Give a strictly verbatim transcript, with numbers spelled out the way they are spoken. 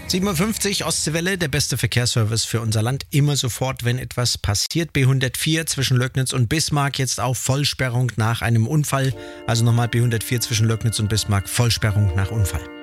sieben Uhr fünfzig, Ostseewelle, der beste Verkehrsservice für unser Land. Immer sofort, wenn etwas passiert. B hundertvier zwischen Löcknitz und Bismarck jetzt auf Vollsperrung nach einem Unfall. Also nochmal B hundertvier zwischen Löcknitz und Bismarck, Vollsperrung nach Unfall.